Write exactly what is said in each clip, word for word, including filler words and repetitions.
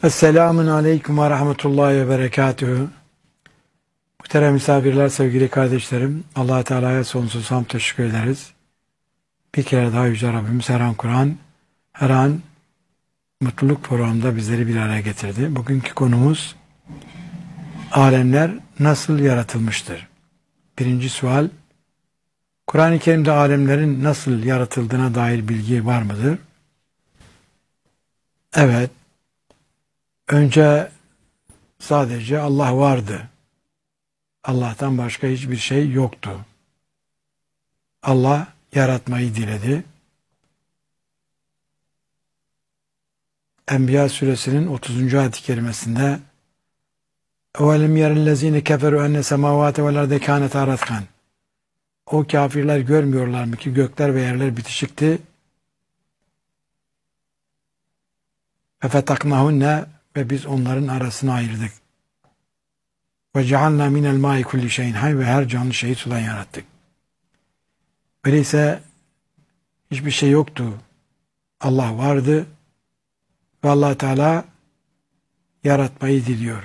Esselamun Aleyküm ve Rahmetullahi ve Berekatühü. Muhterem misafirler, sevgili kardeşlerim, Allah Teala'ya sonsuz hamd teşekkür ederiz. Bir kere daha Yüce Rabbimiz her an Kur'an, her an mutluluk programında bizleri bir araya getirdi. Bugünkü konumuz alemler nasıl yaratılmıştır? Birinci sual, Kur'an-ı Kerim'de alemlerin nasıl yaratıldığına dair bilgi var mıdır? Evet. Önce sadece Allah vardı. Allah'tan başka hiçbir şey yoktu. Allah yaratmayı diledi. Enbiya suresinin otuzuncu ayet-i kerimesinde اَوَلَمْ يَرَ الَّذ۪ينَ كَفَرُوا اَنَّ سَمَاوَاتَ وَالْاَرْضَ كَانَتَا رَتْقًا O kafirler görmüyorlar mı ki gökler ve yerler bitişikti. فَفَتَقْنَهُنَّ Ve biz onların arasını ayırdık. وَجَعَلْنَا مِنَ الْمَاءِ كُلِّ شَيْءٍ حَيٍّ Ve her canlı şeyi sudan yarattık. Öyleyse hiçbir şey yoktu. Allah vardı. Ve Allah Teala yaratmayı diliyor.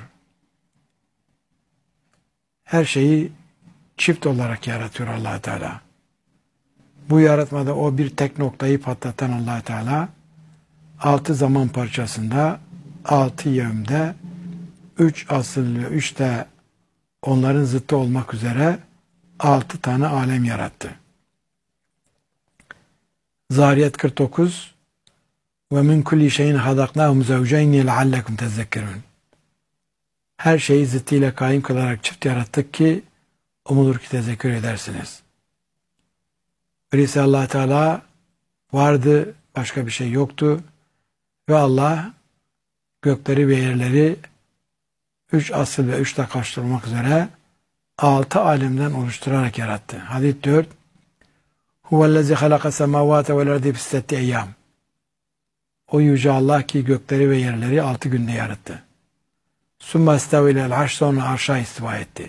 Her şeyi çift olarak yaratıyor Allah Teala. Bu yaratmada o bir tek noktayı patlatan Allah Teala altı zaman parçasında altı yevmde üç asıl ve üç de onların zıttı olmak üzere altı tane alem yarattı. Zariyat kırk dokuz ve min kulli şeyin hadaknahum zevceyni leallekum tezekkerun. Her şeyi zıttıyla kaim kılarak çift yarattık ki umulur ki tezekkür edersiniz. Öyleyse Allah Teala vardı, başka bir şey yoktu ve Allah gökleri ve yerleri üç asıl ve üç taşlı olmak üzere altı alemden oluşturarak yarattı. Hadis dört Huvellezî halaka semâvâte vel ardı fi sitteti eyyâm. O yüce Allah ki gökleri ve yerleri altı günde yarattı. Sümme istavilel arş sonra arşa istiva etti.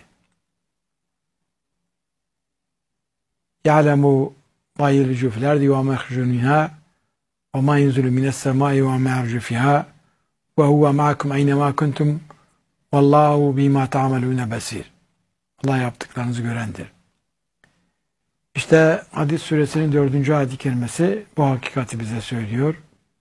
Ya'lemu mâ yelicu fil ardı ve mâ yahrucu minhâ ve mâ yenzulu mines semâi ve mâ ya'rucu fîhâ ve huve ma'akum eynemâ kuntum vallahu bima ta'malûne besîr. Allah yaptıklarınızı görendir. İşte Hadid suresinin dördüncü ayet-i kerimesi bu hakikati bize söylüyor.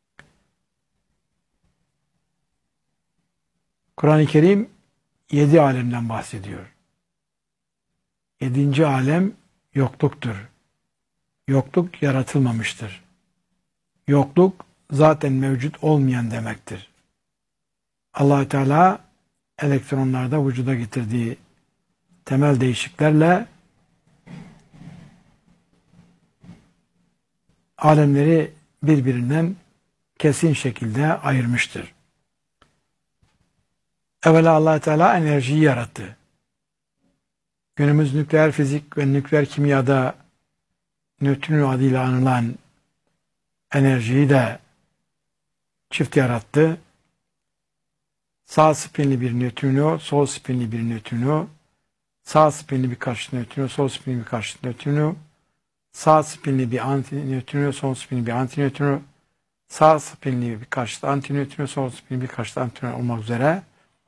Kur'an-ı Kerim yedi alemden bahsediyor. Yedinci alem yokluktur. Yokluk yaratılmamıştır. Yokluk zaten mevcut olmayan demektir. Allah Teala elektronlarda vücuda getirdiği temel değişiklerle alemleri birbirinden kesin şekilde ayırmıştır. Evvela Allah Teala enerjiyi yarattı. Günümüz nükleer fizik ve nükleer kimyada nötrino adıyla anılan enerjiyi de çift yarattı. Sağ spinli bir nötrino, sol spinli bir nötrino, sağ spinli bir karşıt nötrino, sol spinli bir karşıt nötrino, sağ spinli bir antinötrino, sol spinli bir antinötrino, sağ spinli bir karşıt antinötrino, sol spinli bir karşıt antinötrino olmak üzere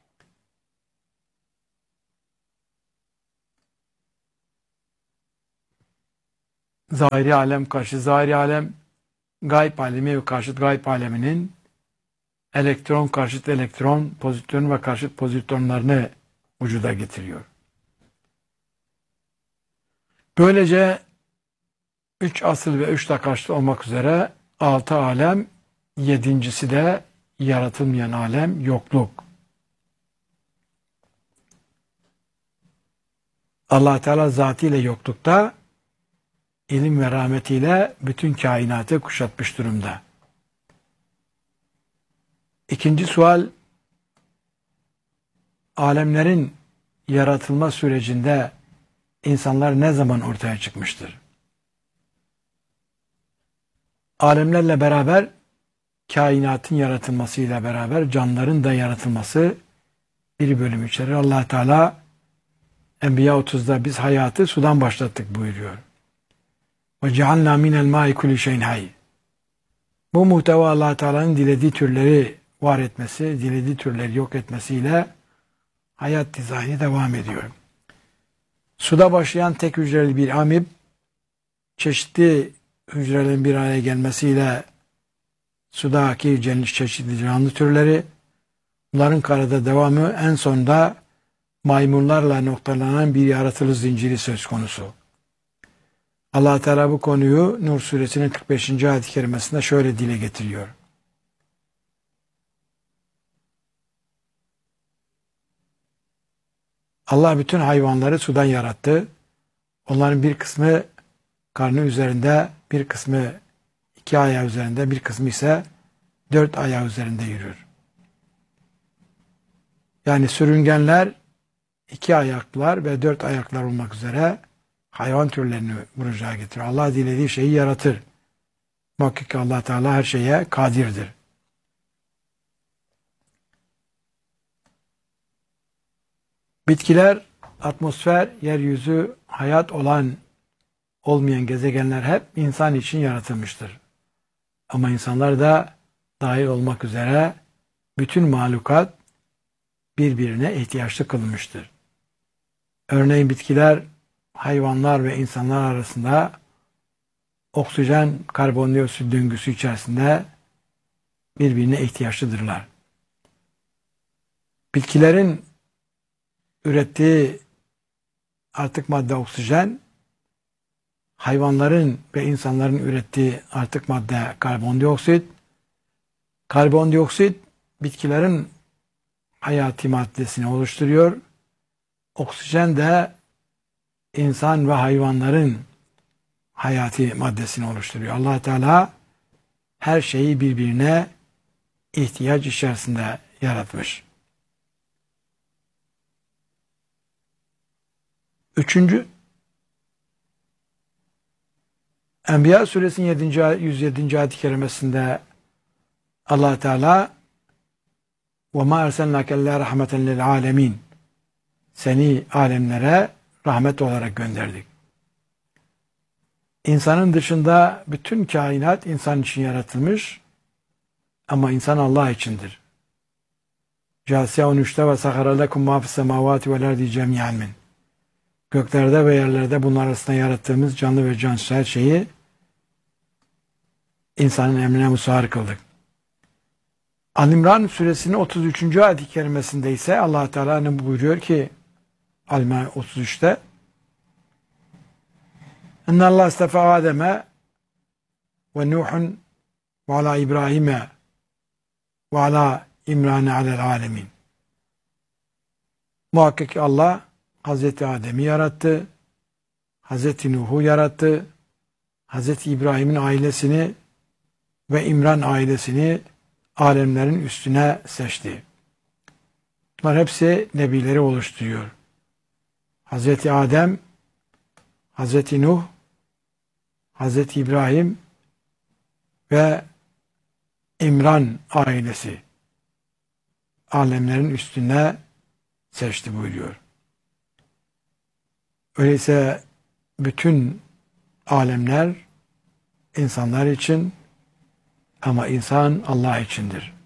zahiri alem karşı zahiri alem, gayb alemi ve karşıt gayb aleminin elektron karşıt elektron, pozitron ve karşıt pozitronlarını vücuda getiriyor. Böylece üç asıl ve üç taşlı olmak üzere altı alem, yedincisi de yaratılmayan alem, yokluk. Allah Teala zatıyla yoklukta, ilim ve rahmetiyle bütün kainatı kuşatmış durumda. İkinci sual, alemlerin yaratılma sürecinde insanlar ne zaman ortaya çıkmıştır? Alemlerle beraber kainatın yaratılmasıyla beraber canlıların da yaratılması bir bölüm içerir. Allah Teala Enbiya otuzda biz hayatı sudan başlattık buyuruyor. وَجَعَلْنَا مِنَ الْمَاءِ كُلِّ شَيْءٍ حَيٍّ Bu muhteva Allah Teala'nın dilediği türleri var etmesi, dilediği türleri yok etmesiyle hayat dizaynı devam ediyor. Suda başlayan tek hücreli bir amib, çeşitli hücrelerin bir araya gelmesiyle sudaki çeşitli canlı türleri, bunların karada devamı, en sonunda maymunlarla noktalanan bir yaratılış zinciri söz konusu. Allah Teala bu konuyu Nur suresinin kırk beşinci ayet-i kerimesinde şöyle dile getiriyor. Allah bütün hayvanları sudan yarattı. Onların bir kısmı karnı üzerinde, bir kısmı iki ayağı üzerinde, bir kısmı ise dört ayağı üzerinde yürür. Yani sürüngenler, iki ayaklılar ve dört ayaklılar olmak üzere hayvan türlerini vuracağı getiriyor. Allah dilediği şeyi yaratır. Muhakkak ki Allah Teala her şeye kadirdir. Bitkiler, atmosfer, yeryüzü, hayat olan, olmayan gezegenler hep insan için yaratılmıştır. Ama insanlar da dahil olmak üzere bütün mahlukat birbirine ihtiyaçlı kılınmıştır. Örneğin bitkiler, hayvanlar ve insanlar arasında oksijen karbondioksit döngüsü içerisinde birbirine ihtiyaçlıdırlar. Bitkilerin ürettiği artık madde oksijen, hayvanların ve insanların ürettiği artık madde karbondioksit. Karbondioksit bitkilerin hayati maddesini oluşturuyor. Oksijen de insan ve hayvanların hayati maddesini oluşturuyor. Allah Teala her şeyi birbirine ihtiyaç içerisinde yaratmış. Üçüncü, Enbiya suresinin yedinci yüz yedinci ayet-i kerimesinde Allah Teala وَمَا اَرْسَلْنَاكَ اللّٰهِ رَحْمَةً لِلْعَالَمِينَ Seni alemlere rahmet olarak gönderdik. İnsanın dışında bütün kainat insan için yaratılmış ama insan Allah içindir. Câsiye on üçte ve sahara lekum mâ fissemâvâti vel ardi cemî'an min. Göklerde ve yerlerde bunlar arasında yarattığımız canlı ve cansız her şeyi insanın emrine musahhar kıldık. Al-İmran suresinin otuz üçüncü ayet-i kerimesinde ise Allah Teala ne buyuruyor ki Al-İmran otuz üçte İnna Allah istafa Adem'e ve Nuhun ve ala İbrahim'e ve ala İmran'e alel alemin. Muhakkak ki Allah Hazreti Adem'i yarattı, Hazreti Nuh'u yarattı, Hazreti İbrahim'in ailesini ve İmran ailesini alemlerin üstüne seçti. Bunlar hepsi nebileri oluşturuyor. Hazreti Adem, Hazreti Nuh, Hazreti İbrahim ve İmran ailesi alemlerin üstüne seçti buyuruyor. Öyleyse bütün alemler insanlar için ama insan Allah içindir.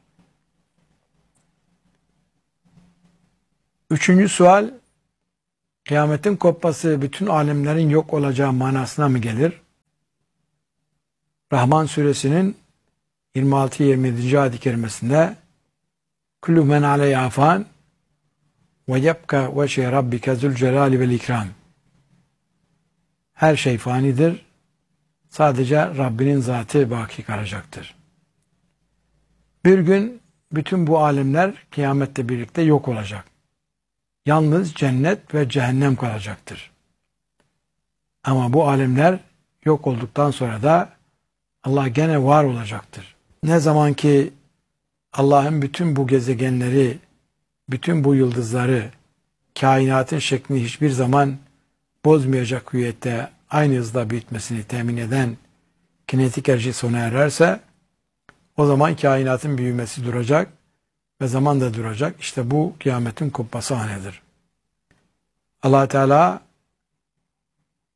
Üçüncü sual, kıyametin kopması bütün alemlerin yok olacağı manasına mı gelir? Rahman suresinin yirmi altı yirmi yedi ayet-i kerimesinde kullu men aleyha fan ve yebka veçhe rabbike zülcelali vel ikram. Her şey fanidir. Sadece Rabbinin zatı baki kalacaktır. Bir gün bütün bu alemler kıyamette birlikte yok olacak. Yalnız cennet ve cehennem kalacaktır. Ama bu alemler yok olduktan sonra da Allah gene var olacaktır. Ne zaman ki Allah'ın bütün bu gezegenleri, bütün bu yıldızları, kainatın şeklini hiçbir zaman bozmayacak hüviyette aynı hızla büyütmesini temin eden kinetik enerji sona ererse o zaman kainatın büyümesi duracak ve zaman da duracak. İşte bu kıyametin kopması anıdır. Allah Teala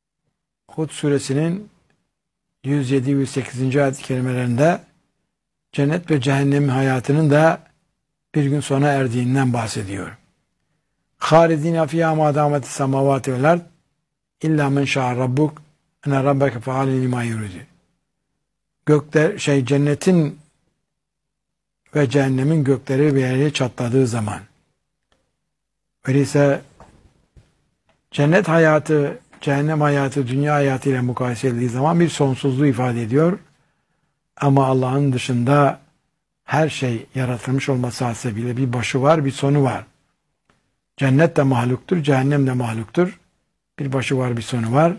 Hud suresinin yüz yedi yüz sekizinci ayet-i kerimelerinde cennet ve cehennem hayatının da bir gün sona erdiğinden bahsediyor. Halidine fiyâ mâ dâmeti semâvâti vel ard illâ men şâ'a rabbuk ene rabbeke feâle limâ yuridu. Gökler şey cennetin ve cehennemin gökleri bir yere çatladığı zaman, öyleyse cennet hayatı, cehennem hayatı, dünya hayatı ile mukayese edildiği zaman bir sonsuzluğu ifade ediyor. Ama Allah'ın dışında her şey yaratılmış olması hasebiyle bir başı var, bir sonu var. Cennet de mahluktur, cehennem de mahluktur. Bir başı var, bir sonu var.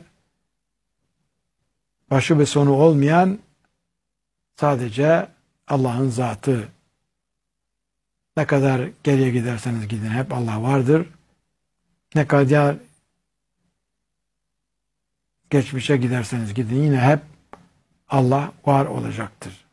Başı ve sonu olmayan sadece Allah'ın zatı. Ne kadar geriye giderseniz gidin hep Allah vardır. Ne kadar geçmişe giderseniz gidin yine hep Allah var olacaktır.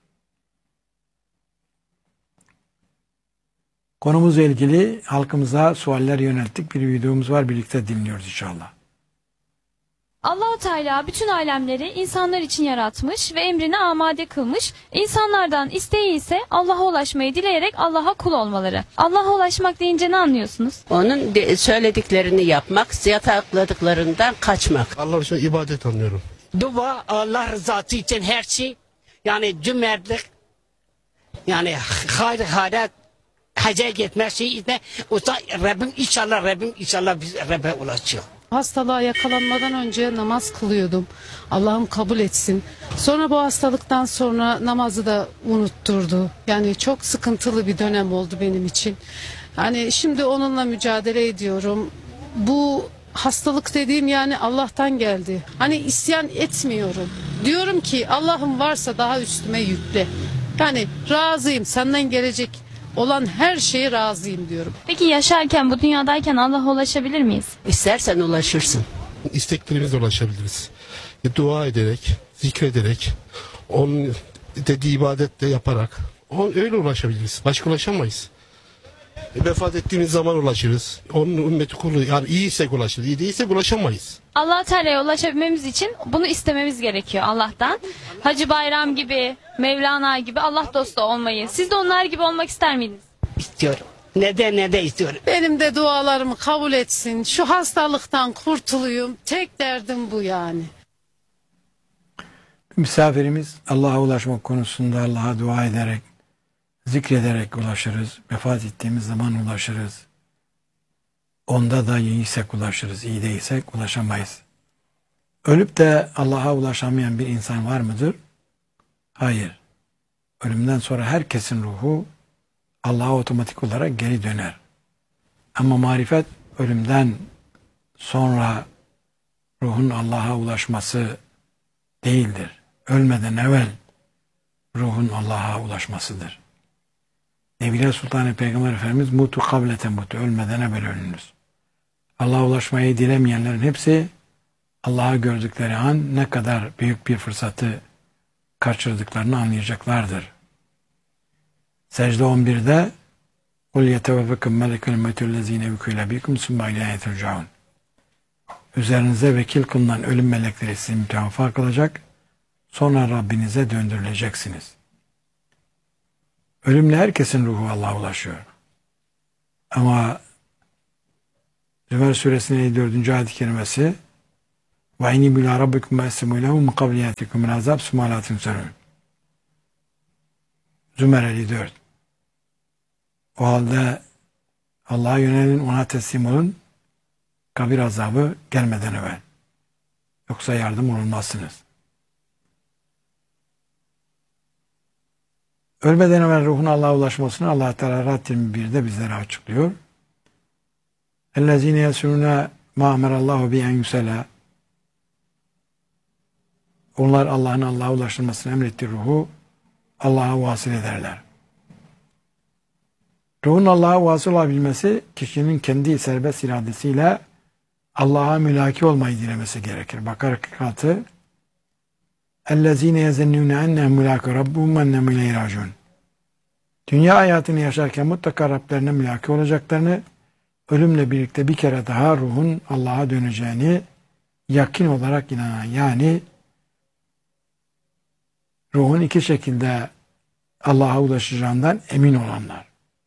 Konumuzla ilgili halkımıza sualler yönelttik. Bir videomuz var, birlikte dinliyoruz inşallah. Allah-u Teala bütün alemleri insanlar için yaratmış ve emrine amade kılmış. İnsanlardan isteği ise Allah'a ulaşmayı dileyerek Allah'a kul olmaları. Allah'a ulaşmak deyince ne anlıyorsunuz? Onun de- söylediklerini yapmak, yasakladıklarından kaçmak. Allah için ibadet anlıyorum. Dua, Allah rızası için her şey, yani cömertlik, yani hayır hayret, hacca gitmek şey ne, o da Rabbim inşallah Rabbim inşallah biz Rabbe ulaşıyor. Hastalığa yakalanmadan önce namaz kılıyordum. Allah'ım kabul etsin. Sonra bu hastalıktan sonra namazı da unutturdu. Yani çok sıkıntılı bir dönem oldu benim için. Yani şimdi onunla mücadele ediyorum. Bu hastalık dediğim yani Allah'tan geldi. Hani isyan etmiyorum. Diyorum ki Allah'ım varsa daha üstüme yükle. Yani razıyım, senden gelecek olan her şeye razıyım diyorum. Peki yaşarken, bu dünyadayken Allah'a ulaşabilir miyiz? İstersen ulaşırsın. İsteklerimize ulaşabiliriz. E, Dua ederek, zikrederek, onun dediği ibadetle yaparak, on, öyle ulaşabiliriz. Başka ulaşamayız. E, vefat ettiğimiz zaman ulaşırız. Onun ümmeti kulu, yani iyiysek ulaşırız. İyi değilsek ulaşamayız. Allah-u Teala'ya ulaşabilmemiz için bunu istememiz gerekiyor Allah'tan. Hacı Bayram gibi, Mevlana gibi Allah dostu olmayı. Siz de onlar gibi olmak ister miydiniz? İstiyorum. Neden ne de istiyorum. Benim de dualarımı kabul etsin. Şu hastalıktan kurtulayım. Tek derdim bu yani. Misafirimiz Allah'a ulaşmak konusunda Allah'a dua ederek, zikrederek ulaşırız. Vefat ettiğimiz zaman ulaşırız. Onda da iyiysek ulaşırız, iyi değilsek ulaşamayız. Ölüp de Allah'a ulaşamayan bir insan var mıdır? Hayır. Ölümden sonra herkesin ruhu Allah'a otomatik olarak geri döner. Ama marifet ölümden sonra ruhun Allah'a ulaşması değildir. Ölmeden evvel ruhun Allah'a ulaşmasıdır. Evliya Sultan Peygamber Efendimiz mutu kablete mutu, ölmeden evvel ölünüz. Allah'a ulaşmayı dilemeyenlerin hepsi Allah'ı gördükleri an ne kadar büyük bir fırsatı kaçırdıklarını anlayacaklardır. Secde on birde قُلْ يَتَوَفَّكُمْ مَلَكُ الْمَوْتُ الَّذ۪ينَ وُكِّلَ بِكُمْ ثُمَّ اِلَيْهِ تُرْجَعُونَ. Üzerinize vekil kılınan ölüm melekleri sizi mütevafa kılacak, sonra Rabbinize döndürüleceksiniz. Ölümle herkesin ruhu Allah'a ulaşıyor. Ama Zümer suresinin elli dördüncü ayet-i kerimesi وَاِنِي بِلَا رَبِّكُمْ وَاَسْتَمُوا لَهُ مُنْ قَبْلِ يَأْتِكُمْ مِنْ عَذَابٍ ثُمَّ لَا تُنْصَرُونَ. Zümer elli dört. O halde Allah'a yönelin, ona teslim olun, kabir azabı gelmeden evvel. Yoksa yardım olunmazsınız. Ölmeden evvel ruhun Allah'a ulaşmasını Allah Teala Rahat yirmi birde bizlere açıklıyor. اَلَّذ۪ينَ يَسُرُونَ مَا اَمَرَ اللّٰهُ بِاَنْ يُسَلَى. Onlar Allah'ın Allah'a ulaştırmasını emrettiği ruhu Allah'a vasıl ederler. Ruhun Allah'a vasıl olabilmesi, kişinin kendi serbest iradesiyle Allah'a mülaki olmayı dilemesi gerekir. Bakara kırk altı اَلَّذ۪ينَ يَزَنُّونَ اَنَّهُمْ مُلَاكُ رَبُّهُمْ وَاَنَّهُمْ اِلَيْهِ رَاجِعُونَ. Dünya hayatını yaşarken mutlaka Rablerine mülaki olacaklarını, ölümle birlikte bir kere daha ruhun Allah'a döneceğini yakin olarak inanan, yani ruhun iki şekilde Allah'a ulaşacağından emin olanlar.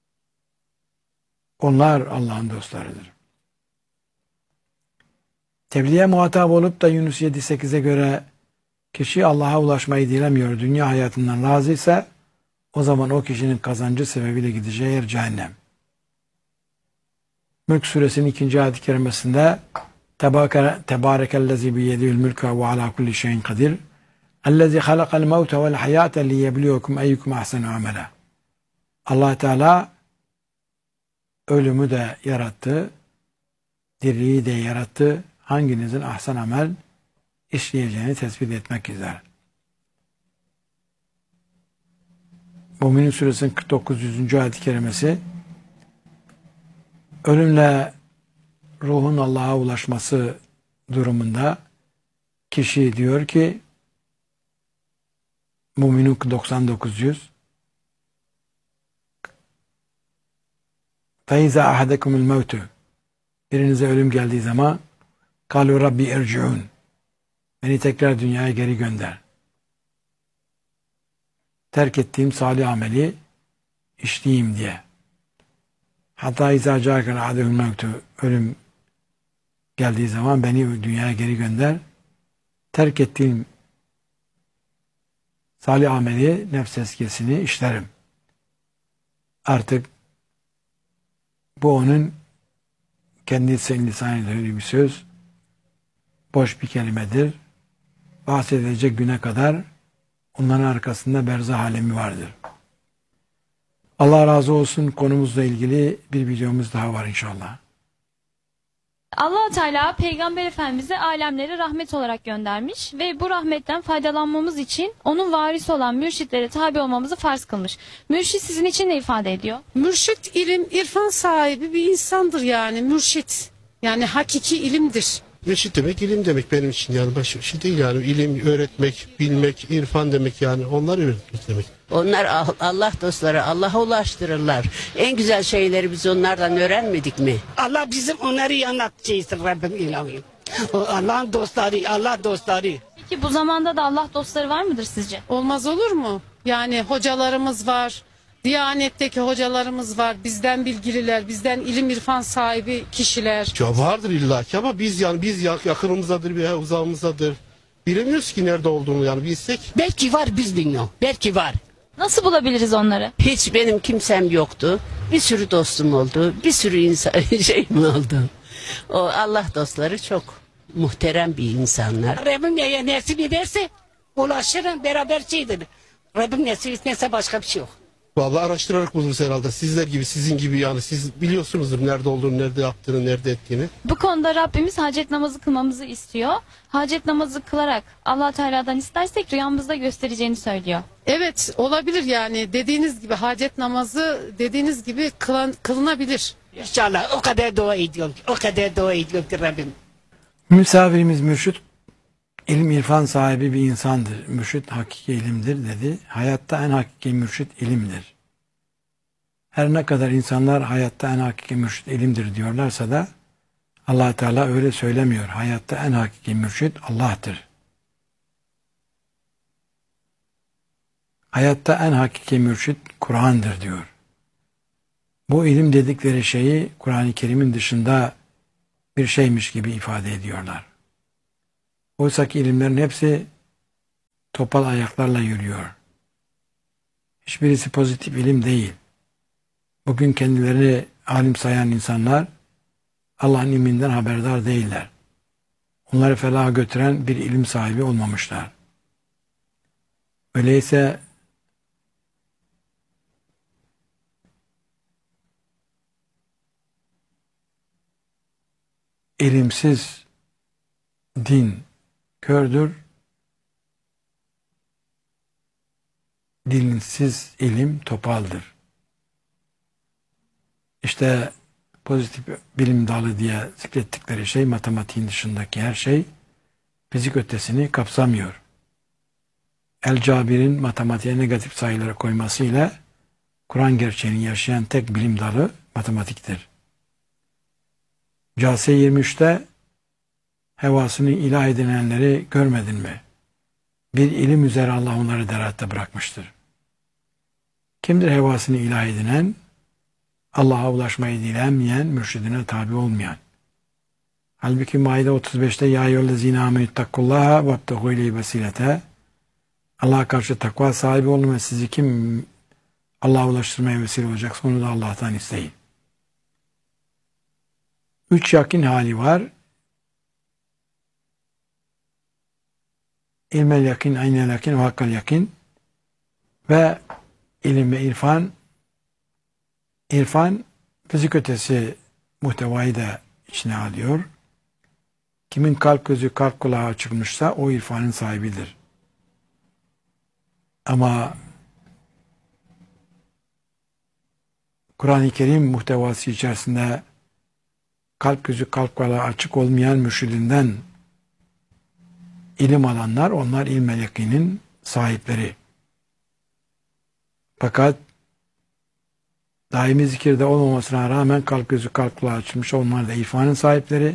Onlar Allah'ın dostlarıdır. Tebliğe muhatap olup da Yunus yedi sekize göre kişi Allah'a ulaşmayı dilemiyor, dünya hayatından razıysa o zaman o kişinin kazancı sebebiyle gideceği yer cehennem. Mülk suresinin ikinci ayet-i kerimesinde Tebârekellezî biyedihil mülkü ve alâ kulli şeyin kadir ellezî halakal mevte vel hayâte liyebliyokum eyyukum ahsenu amela. Allah Teala ölümü de yarattı, diriliği de yarattı. Hanginizin ahsen amel işleyeceğini tespit etmek üzere. Mü'minin suresinin kırk dokuz yüzüncü ayet-i kerimesi ölümle ruhun Allah'a ulaşması durumunda kişi diyor ki Mü'minin doksan dokuz yüz فَاِذَا اَحَدَكُمُ الْمَوْتُ birinize ölüm geldiği zaman قَالُوا Rabbi اِرْجِعُونَ beni tekrar dünyaya geri gönder. Terk ettiğim salih ameli işleyeyim diye. Hatta اِذَا جَاكَ الْعَدُهُ الْمَوْتُ ölüm geldiği zaman beni dünyaya geri gönder. Terk ettiğim salih ameli, nefs tezkiyesini işlerim. Artık bu onun kendisi lisanıyla öyle bir söz, boş bir kelimedir. Bahsedecek güne kadar onların arkasında berzah alemi vardır. Allah razı olsun, konumuzla ilgili bir videomuz daha var inşallah. Allah-u Teala Peygamber Efendimiz'e alemleri rahmet olarak göndermiş ve bu rahmetten faydalanmamız için onun varisi olan mürşitlere tabi olmamızı farz kılmış. Mürşit sizin için ne ifade ediyor? Mürşit ilim, irfan sahibi bir insandır yani mürşit. Yani hakiki ilimdir. Mürşit demek ilim demek benim için, yani başka bir şey değil yani. İlim öğretmek, bilmek, irfan demek, yani onlar öğretmek demek. Onlar Allah dostları, Allah'a ulaştırırlar. En güzel şeyleri biz onlardan öğrenmedik mi? Allah bizim onları anlatacağız Rabbim ilahim. Allah'ın dostları, Allah dostları. Peki bu zamanda da Allah dostları var mıdır sizce? Olmaz olur mu? Yani hocalarımız var. Diyanetteki hocalarımız var. Bizden bilgililer, bizden ilim irfan sahibi kişiler. Ya vardır illaki ama biz yani biz yakınımızdadır veya uzağımızdadır. Bilemiyoruz ki nerede olduğunu, yani bilsek. Belki var, biz bilmiyoruz. Belki var. Nasıl bulabiliriz onları? Hiç benim kimsem yoktu. Bir sürü dostum oldu. Bir sürü insan şeyim oldu. O Allah dostları çok muhterem bir insanlar. Rabbim neye nasip ederse ulaşırım, beraber şeydir. Rabbim nasip etmezse başka bir şey yok. Vallahi araştırarak buluruz herhalde. Sizler gibi, sizin gibi, yani siz biliyorsunuzdur nerede olduğunu, nerede yaptığını, nerede ettiğini. Bu konuda Rabbimiz hacet namazı kılmamızı istiyor. Hacet namazı kılarak Allah Teala'dan istersek rüyamızda göstereceğini söylüyor. Evet, olabilir yani dediğiniz gibi hacet namazı dediğiniz gibi kılan, kılınabilir. İnşallah o kadar dua ediyorum. O kadar dua ediyorum ki Rabbim. Misafirimiz mürşit, ilim irfan sahibi bir insandır. Mürşit hakiki ilimdir dedi. Hayatta en hakiki mürşit ilimdir. Her ne kadar insanlar hayatta en hakiki mürşit ilimdir diyorlarsa da Allah Teala öyle söylemiyor. Hayatta en hakiki mürşit Allah'tır. Hayatta en hakiki mürşit Kur'an'dır diyor. Bu ilim dedikleri şeyi Kur'an-ı Kerim'in dışında bir şeymiş gibi ifade ediyorlar. Oysa ki ilimlerin hepsi topal ayaklarla yürüyor. Hiçbirisi pozitif ilim değil. Bugün kendilerini alim sayan insanlar Allah'ın ilminden haberdar değiller. Onları felaha götüren bir ilim sahibi olmamışlar. Öyleyse ilimsiz din kördür, dinsiz ilim topaldır. İşte pozitif bilim dalı diye zikrettikleri şey, matematiğin dışındaki her şey fizik ötesini kapsamıyor. El-Cabir'in matematiğe negatif sayıları koymasıyla Kur'an gerçeğini yaşayan tek bilim dalı matematiktir. Case yirmi üçte hevasını ilah edinenleri görmedin mi? Bir ilim üzere Allah onları derahatte bırakmıştır. Kimdir hevasını ilah edinen, Allah'a ulaşmayı dilemeyen, mürşidine tabi olmayan. Halbuki Maide otuz beşte ya eyyühellezine amenüttakullaha vebtegû ileyhi vesilete, Allah'a karşı takva sahibi olun ve sizi kim Allah'a ulaştırmaya vesile olacaksa onu da Allah'tan isteyin. Üç yakin hali var. İlmel yakin, aynel yakin ve hakkal yakin. Ve ilim ve irfan. İrfan fizik ötesi muhtevayı da içine alıyor. Kimin kalp gözü, kalp kulağı açılmışsa o irfanın sahibidir. Ama Kur'an-ı Kerim muhtevası içerisinde kalp gözü, kalp kulağı açık olmayan mürşidinden ilim alanlar, onlar ilm-i yakinin sahipleri. Fakat daimi zikirde olmamasına rağmen kalp gözü, kalp kulağı açılmış, onlar da irfanın sahipleri.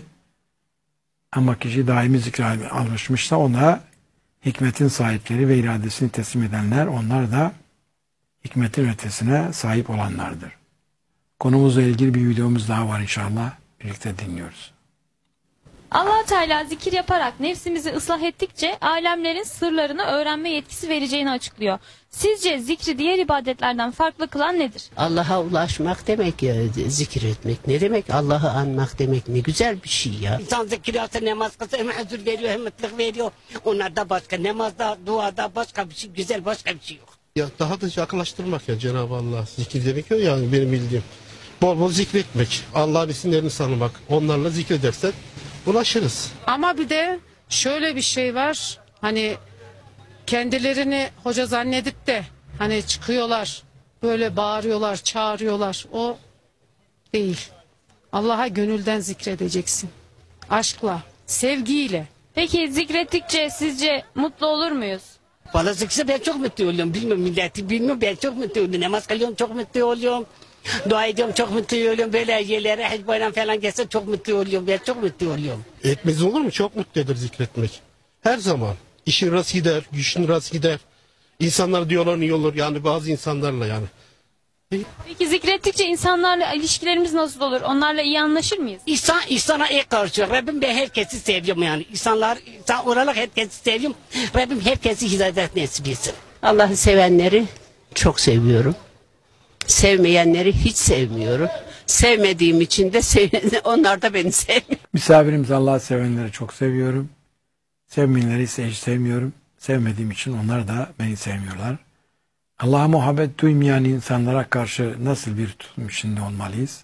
Ama kişi daimi zikre alışmışsa ona hikmetin sahipleri ve iradesini teslim edenler, onlar da hikmetin ötesine sahip olanlardır. Konumuzla ilgili bir videomuz daha var inşallah. Birlikte dinliyoruz. Allah Teala zikir yaparak nefsimizi ıslah ettikçe alemlerin sırlarını öğrenme yetkisi vereceğini açıklıyor. Sizce zikri diğer ibadetlerden farklı kılan nedir? Allah'a ulaşmak demek ya, zikir etmek. Ne demek? Allah'ı anmak demek. Ne güzel bir şey ya. İnsan zikir yapsa namaz kılsa hem huzur veriyor hem mutluluk veriyor. Onlar da başka. Namazda, duada başka bir şey. Güzel başka bir şey yok. Ya daha da yaklaştırmak ya Cenab-ı Allah. Zikir demek o yani benim bildiğim. Bol bol zikretmek. Allah'ın isimlerini sanmak. Onlarla zikredersen ulaşırız. Ama bir de şöyle bir şey var. Hani kendilerini hoca zannedip de hani çıkıyorlar, böyle bağırıyorlar, çağırıyorlar. O değil. Allah'a gönülden zikredeceksin. Aşkla, sevgiyle. Peki zikrettikçe sizce mutlu olur muyuz? Valla zikirse ben çok mutlu oluyorum. Bilmiyorum milleti, bilmiyorum ben çok mutlu oluyorum. Namaz kılıyorum çok mutlu oluyorum. Dua ediyorum çok mutlu oluyorum. Böyle yerlere hac bayram falan gelse çok mutlu oluyorum. Ben çok mutlu oluyorum. Etmez olur mu? Çok mutlu eder zikretmek. Her zaman. İşin rast gider, güçün rast gider. İnsanlar diyorlar iyi olur. Yani bazı insanlarla yani. Peki zikrettikçe insanlarla ilişkilerimiz nasıl olur? Onlarla iyi anlaşır mıyız? İnsan, insana iyi karşı. Rabbim ben herkesi seviyorum yani. İnsanlar, insan olarak herkesi seviyorum. Rabbim herkesi hidayet nasip etsin. Allah'ı sevenleri çok seviyorum. Sevmeyenleri hiç sevmiyorum. Sevmediğim için de sev onlar da beni sevmiyor. Misafirimiz Allah'ı sevenleri çok seviyorum. Sevmeyenleri ise hiç sevmiyorum. Sevmediğim için onlar da beni sevmiyorlar. Allah'a muhabbet duymayan insanlara karşı nasıl bir tutum içinde olmalıyız?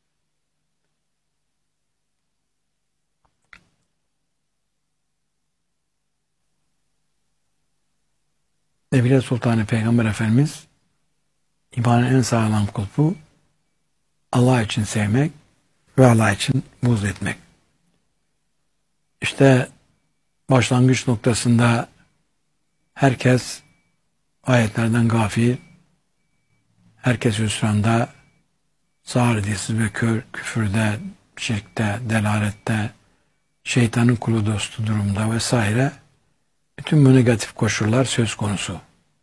Nebile Sultanı Peygamber Efendimiz imanın en sağlam kulpu Allah için sevmek ve Allah için buğz etmek. İşte başlangıç noktasında herkes ayetlerden gafil, herkes hüsranda, sağır dilsiz ve kör, küfürde, şirkte, delalette, şeytanın kulu dostu durumda vesaire bütün bu negatif koşullar söz konusu.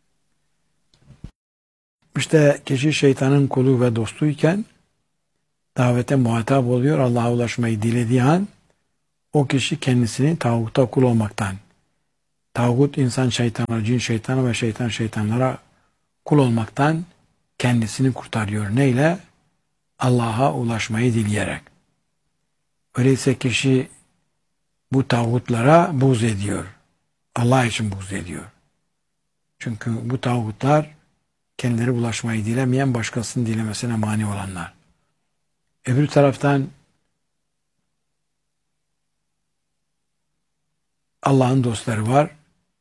İşte kişi şeytanın kulu ve dostuyken davete muhatap oluyor. Allah'a ulaşmayı dilediği an o kişi kendisini tağuta kul olmaktan, tağut insan şeytanlara, cin şeytana ve şeytan şeytanlara kul olmaktan kendisini kurtarıyor. Neyle? Allah'a ulaşmayı dileyerek. Öyleyse kişi bu tağutlara buğz ediyor. Allah için buğz ediyor. Çünkü bu tağutlar kendileri ulaşmayı dilemeyen, başkasının dilemesine mani olanlar. Öbür taraftan Allah'ın dostları var.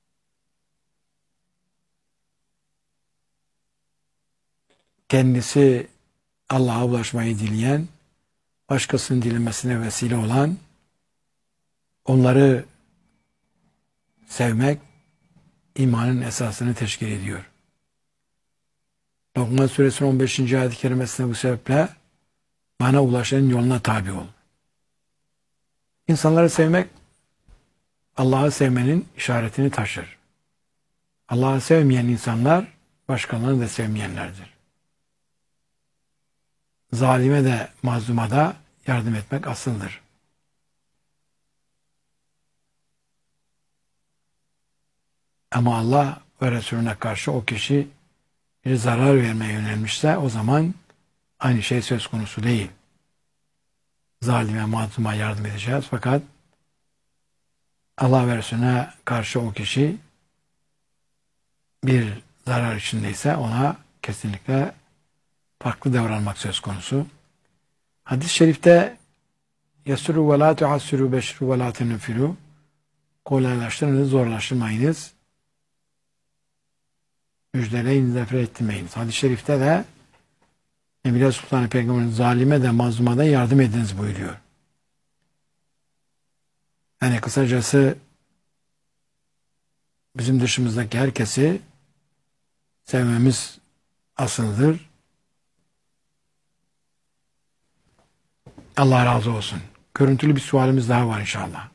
Kendisi Allah'a ulaşmayı dileyen, başkasının dilemesine vesile olan, onları sevmek imanın esasını teşkil ediyor. Lokman Suresinin on beşinci ayet-i kerimesinde bu sebeple bana ulaşanın yoluna tabi ol. İnsanları sevmek Allah'ı sevmenin işaretini taşır. Allah'ı sevmeyen insanlar başkalarını da sevmeyenlerdir. Zalime de mazluma da yardım etmek asıldır. Ama Allah ve Resulüne karşı o kişi bir zarar vermeye yönelmişse o zaman aynı şey söz konusu değil. Zalime, mazluma yardım edeceğiz fakat Allah ve Resulüne karşı o kişi bir zarar içindeyse ona kesinlikle farklı davranmak söz konusu. Hadis-i şerifte yasuru ve la tuassiru beşru ve la tenfiru, kolaylaştırınız, zorlaştırmayınız, müjdeleyin, zafer ettirmeyiniz. Hadis-i şerifte de Nebiler Sultanı Peygamber'in zalime de mazluma da yardım ediniz buyuruyor. Yani kısacası bizim dışımızdaki herkesi sevmemiz asıldır. Allah razı olsun. Görüntülü bir sualimiz daha var inşallah.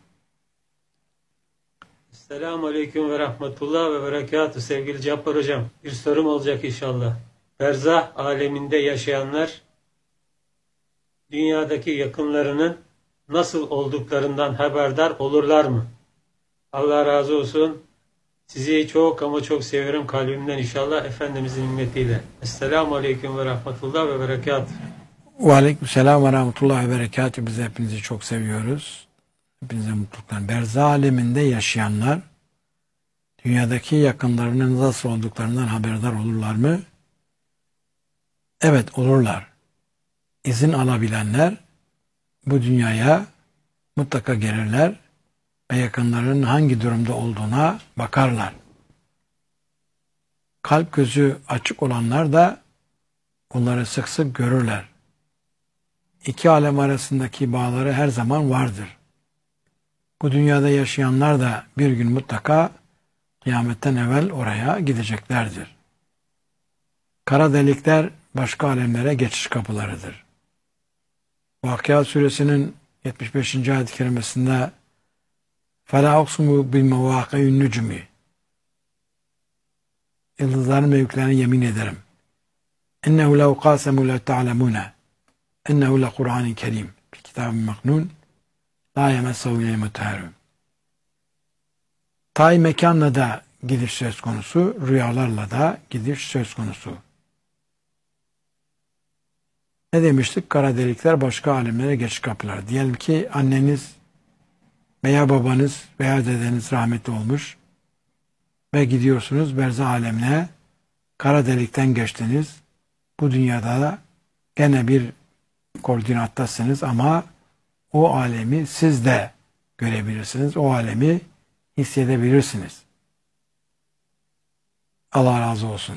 Selamun Aleyküm ve Rahmetullah ve Berekatuhu. Sevgili Cabbar Hocam, bir sorum olacak inşallah. Berzah aleminde yaşayanlar dünyadaki yakınlarının nasıl olduklarından haberdar olurlar mı? Allah razı olsun. Sizi çok ama çok seviyorum kalbimden inşallah Efendimizin nimmetiyle. Esselamu Aleyküm ve Rahmetullah ve Berekatuhu. Ve Aleykümselam ve Rahmetullah ve Berekatuhu. Biz hepinizi çok seviyoruz. Hepinize mutluluklar. Berzah aleminde yaşayanlar dünyadaki yakınlarının nasıl olduklarından haberdar olurlar mı? Evet, olurlar. İzin alabilenler bu dünyaya mutlaka gelirler ve yakınlarının hangi durumda olduğuna bakarlar. Kalp gözü açık olanlar da bunları sık sık görürler. İki alem arasındaki bağları her zaman vardır. Bu dünyada yaşayanlar da bir gün mutlaka kıyametten evvel oraya gideceklerdir. Kara delikler başka alemlere geçiş kapılarıdır. Vakıa suresinin yetmiş beşinci ayet-i kerimesinde فَلَا اُقْسُمُ بِالْمَوَاقِعِ النُّجُمِ, yıldızların mevkilerine yemin ederim. اِنَّهُ لَوْ قَاسَمُوا لَوْ تَعْلَمُونَ اِنَّهُ لَقُرْآنٍ كَرِيمٍ فِي كِتَابٍ مَكْنُونَ لَا يَمَسَّهُ اِلَّا الْمُطَهَّرُونَ. Tay mekanla da gidiş söz konusu, rüyalarla da gidiş söz konusu. Ne demiştik? Kara delikler başka alemlere geçiş kapılar. Diyelim ki anneniz veya babanız veya dedeniz rahmetli olmuş ve gidiyorsunuz berzah alemine, kara delikten geçtiniz. Bu dünyada da gene bir koordinattasınız ama o alemi siz de görebilirsiniz. O alemi hissedebilirsiniz. Allah razı olsun.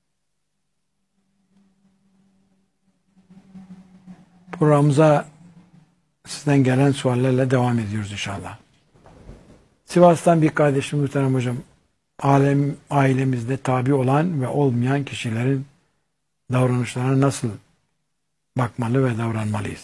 Programımıza sizden gelen suallerle devam ediyoruz inşallah. Sivas'tan bir kardeşim muhterem hocam, alem, ailemizde tabi olan ve olmayan kişilerin davranışlarına nasıl bakmalı ve davranmalıyız?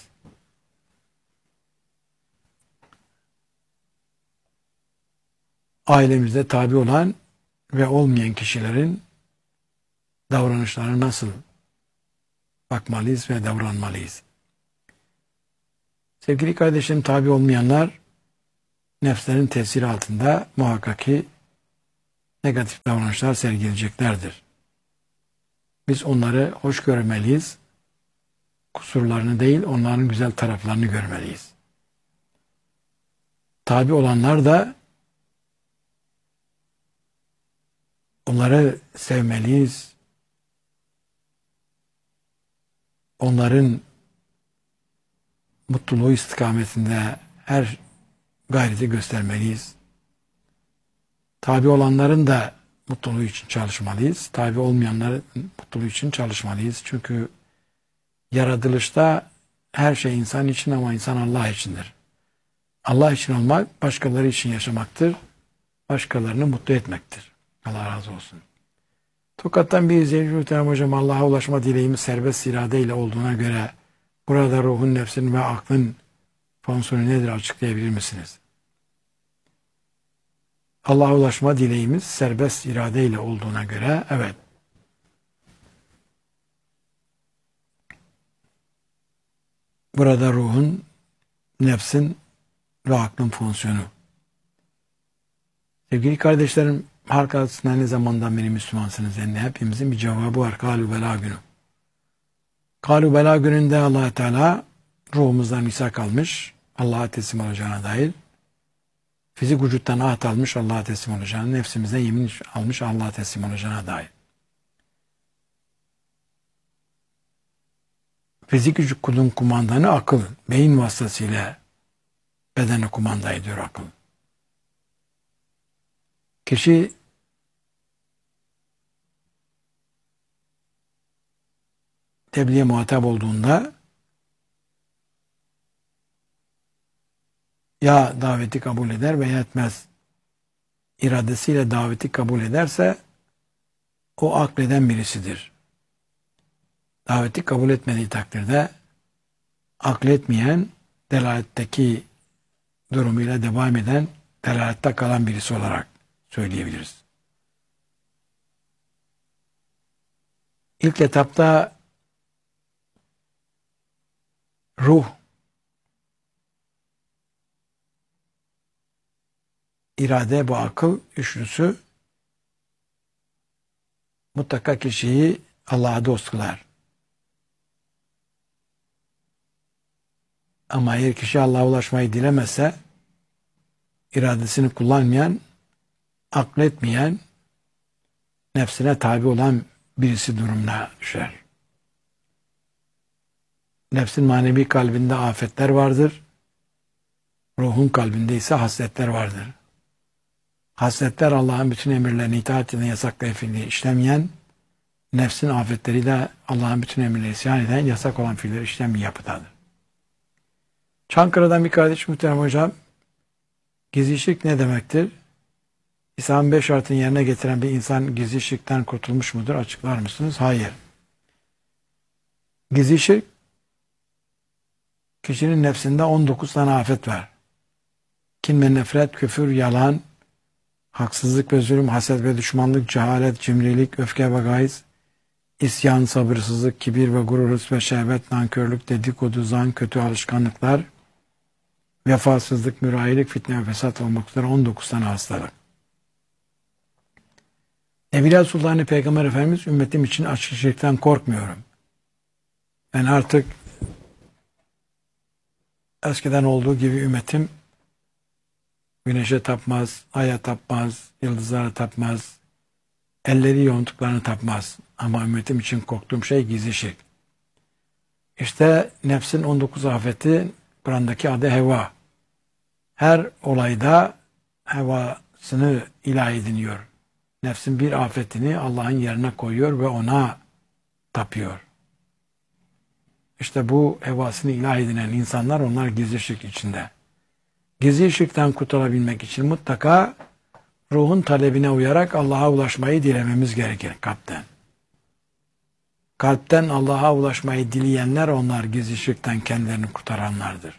Ailemizde tabi olan ve olmayan kişilerin davranışlarına nasıl bakmalıyız ve davranmalıyız? Sevgili kardeşlerim, tabi olmayanlar nefslerin tesiri altında muhakkak ki negatif davranışlar sergileyeceklerdir. Biz onları hoş görmeliyiz. Kusurlarını değil, onların güzel taraflarını görmeliyiz. Tabi olanlar da onları sevmeliyiz. Onların mutluluğu istikametinde her gayreti göstermeliyiz. Tabi olanların da mutluluğu için çalışmalıyız. Tabi olmayanların mutluluğu için çalışmalıyız. Çünkü yaratılışta her şey insan için ama insan Allah içindir. Allah için olmak, başkaları için yaşamaktır. Başkalarını mutlu etmektir. Allah razı olsun. Tokat'tan bir izleyici muhterem hocam, Allah'a ulaşma dileğimiz serbest iradeyle olduğuna göre burada ruhun, nefsin ve aklın fonksiyonu nedir açıklayabilir misiniz? Allah'a ulaşma dileğimiz serbest iradeyle olduğuna göre evet, Burada ruhun, nefsin ve aklın fonksiyonu. Sevgili kardeşlerim, halkasında ne zamandan beri Müslümansınız? Yani hepimizin bir cevabı var. Kalu bela günü. Kalu bela gününde Allah Teala ruhumuzdan misak almış, Allah'a teslim olacağına dair. Fizik vücuttan ahd almış, Allah'a teslim olacağına, nefsimize yemin almış, Allah'a teslim olacağına dair. Fizik vücudun kumandanı akıl. Beyin vasıtasıyla bedeni kumanda ediyor akıl. Kişi tebliğe muhatap olduğunda ya daveti kabul eder veya etmez. İradesiyle daveti kabul ederse o akleden birisidir. Daveti kabul etmediği takdirde akletmeyen, delaletteki durumuyla devam eden, delalette kalan birisi olarak söyleyebiliriz. İlk etapta ruh, irade ve akıl üçlüsü mutlaka kişiyi Allah'a dost kılar. Ama eğer kişi Allah'a ulaşmayı dilemezse, iradesini kullanmayan, akletmeyen, nefsine tabi olan birisi durumuna düşer. Nefsin manevi kalbinde afetler vardır. Ruhun kalbinde ise hasletler vardır. Hasletler Allah'ın bütün emirlerine itaat eden, yasakları fiilleri işlemeyen, nefsin afetleri de Allah'ın bütün emirlerine isyan eden, yasak olan fiilleri işlemeyen yapıdadır. Çankırı'dan bir kardeş muhterem hocam, gizli şirk ne demektir? İslam'ın beş şartını yerine getiren bir insan gizli şirkten kurtulmuş mudur? Açıklar mısınız? Hayır. Gizli şirk, kişinin nefsinde on dokuz tane afet var. Kin ve nefret, küfür, yalan, haksızlık ve zulüm, haset ve düşmanlık, cehalet, cimrilik, öfke ve gayz, isyan, sabırsızlık, kibir ve gurur, hırs ve şehvet, nankörlük, dedikodu, zan, kötü alışkanlıklar, vefasızlık, mürahilik, fitne ve fesat olmak üzere on dokuz tane hastalık. Evliya Sultanı Peygamber Efendimiz, ümmetim için açık şirkten korkmuyorum. Ben artık eskiden olduğu gibi ümmetim güneşe tapmaz, aya tapmaz, yıldızlara tapmaz, elleri yoğunluklarını tapmaz. Ama ümmetim için korktuğum şey gizli şirk. İşte nefsin on dokuz afeti, Kur'an'daki adı heva. Her olayda hevasını ilahi ediniyor. Nefsin bir afetini Allah'ın yerine koyuyor ve ona tapıyor. İşte bu hevasını ilahi edinen insanlar, onlar gizli şirk içinde. Gizli şirkten kurtulabilmek için mutlaka ruhun talebine uyarak Allah'a ulaşmayı dilememiz gerekir kalpten. Kalpten Allah'a ulaşmayı dileyenler, onlar gizli şirkten kendilerini kurtaranlardır.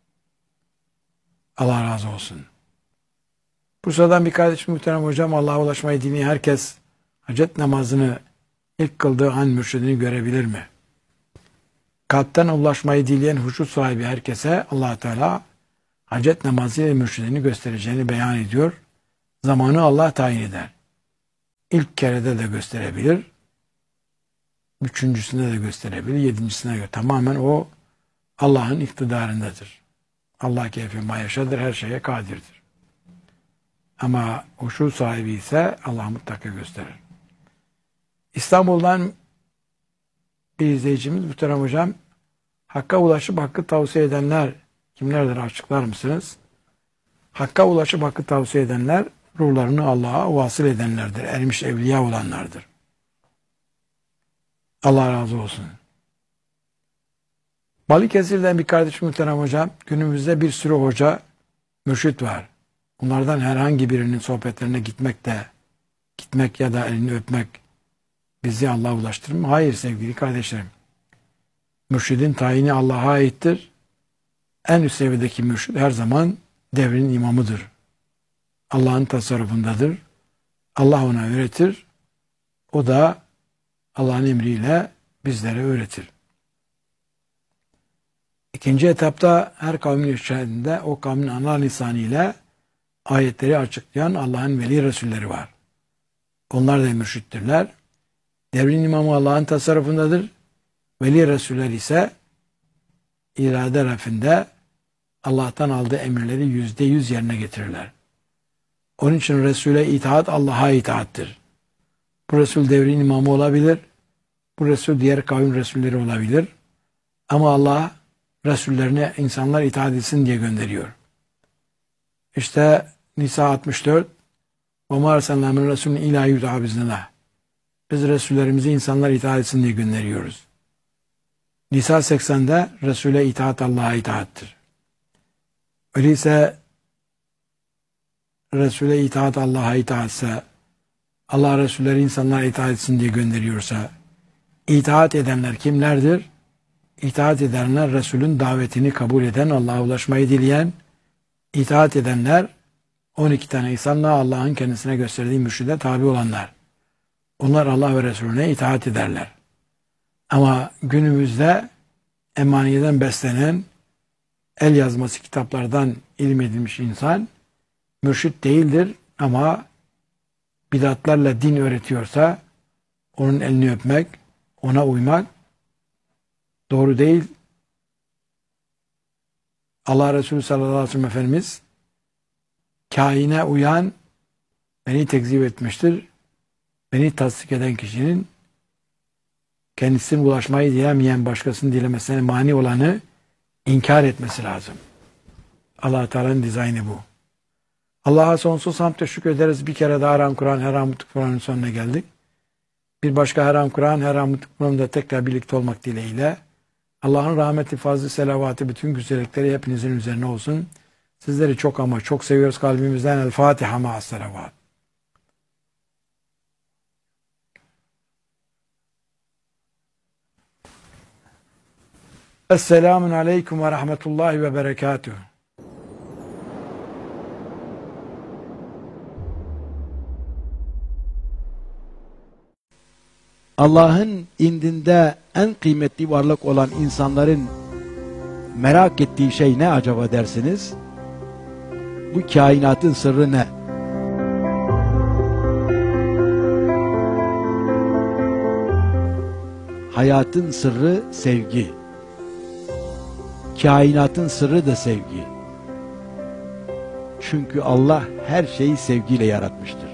Allah razı olsun. Bursa'dan bir kardeşim muhterem hocam, Allah'a ulaşmayı dileyen herkes hacet namazını ilk kıldığı an mürşidini görebilir mi? Kalpten ulaşmayı dileyen huşu sahibi herkese Allah Teala hacet namazı ile mürşidini göstereceğini beyan ediyor. Zamanı Allah tayin eder. İlk kerede de gösterebilir. Üçüncüsünde de gösterebilir. Yedincisine göre. Tamamen o Allah'ın iktidarındadır. Allah keyfi mayaşadır. Her şeye kadirdir. Ama huşu sahibi ise Allah mutlaka gösterir. İstanbul'dan bir izleyicimiz muhterem hocam, Hakk'a ulaşıp hakkı tavsiye edenler kimlerdir, açıklar mısınız? Hakka ulaşıp hakkı tavsiye edenler, ruhlarını Allah'a vasıl edenlerdir. Ermiş evliya olanlardır. Allah razı olsun. Balıkesir'den bir kardeşim muhterem hocam, günümüzde bir sürü hoca, mürşit var. Bunlardan herhangi birinin sohbetlerine gitmek de, gitmek ya da elini öpmek bizi Allah'a ulaştırır mı? Hayır sevgili kardeşlerim. Mürşidin tayini Allah'a aittir. En üst seviyedeki mürşid her zaman devrin imamıdır. Allah'ın tasarrufundadır. Allah ona öğretir. O da Allah'ın emriyle bizlere öğretir. İkinci etapta her kavmin içerisinde o kavmin ana lisanıyla ayetleri açıklayan Allah'ın veli Resulleri var. Onlar da mürşittirler. Devrin imamı Allah'ın tasarrufundadır. Veli Resuller ise irade rafinde Allah'tan aldığı emirleri yüzde yüz yerine getirirler. Onun için Resul'e itaat Allah'a itaattir. Bu Resul devrin imamı olabilir. Bu Resul diğer kavim Resulleri olabilir. Ama Allah Resullerine insanlar itaat etsin diye gönderiyor. İşte Nisa altmış dört وَمَا أَرْسَلْنَا مِنْ رَسُولٍ اِلَٰا يُدْعَى بِإِذْنِ. Biz Resullerimizi insanlar itaat etsin diye gönderiyoruz. Nisa seksende Resul'e itaat Allah'a itaattir. Öyleyse Resul'e itaat Allah'a itaatse, Allah Resulleri insanlara itaat etsin diye gönderiyorsa, itaat edenler kimlerdir? İtaat edenler Resul'ün davetini kabul eden, Allah'a ulaşmayı dileyen, itaat edenler on iki tane insanla Allah'ın kendisine gösterdiği mürşide tabi olanlar. Onlar Allah ve Resulüne itaat ederler. Ama günümüzde emaniyeden beslenen, el yazması kitaplardan ilim edilmiş insan mürşit değildir ama bidatlarla din öğretiyorsa onun elini öpmek, ona uymak doğru değil. Allah Resulü sallallahu aleyhi ve sellem Efendimiz kaine uyan beni tekzip etmiştir. Beni tasdik eden kişinin kendisine ulaşmayı dilemeyen başkasının dilemesine mani olanı inkar etmesi lazım. Allah Teala'nın dizaynı bu. Allah'a sonsuz hamd teşekkür ederiz. Bir kere daha haram Kur'an, haram Kur'an'ın sonuna geldik. Bir başka haram Kur'an, haram Kur'an'da tekrar birlikte olmak dileğiyle Allah'ın rahmeti, fazlı, selavatı, bütün güzellikleri hepinizin üzerine olsun. Sizleri çok ama çok seviyoruz kalbimizden. El Fatiha ma'as selavat. Esselamun aleyküm ve rahmetullahi ve berekatuhu. Allah'ın indinde en kıymetli varlık olan insanların merak ettiği şey ne acaba dersiniz? Bu kainatın sırrı ne? Hayatın sırrı sevgi. Kainatın sırrı da sevgi. Çünkü Allah her şeyi sevgiyle yaratmıştır.